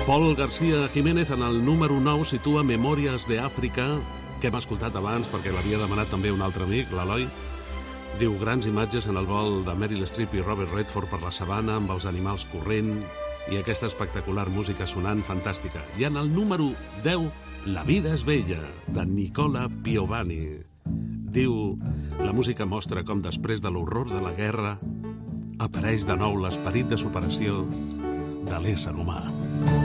Paul García Jiménez en el número 9 situa Memòries d'Àfrica, que hem escoltat abans perquè l'havia demanat també un altre amic, l'Eloi. Diu, grans imatges en el vol de Meryl Streep i Robert Redford per la sabana, amb els animals corrent i aquesta espectacular música sonant fantàstica. I en el número 10, La vida és bella, de Nicola Piovani. Diu, la música mostra com després de l'horror de la guerra apareix de nou l'esperit de superació de l'ésser humà.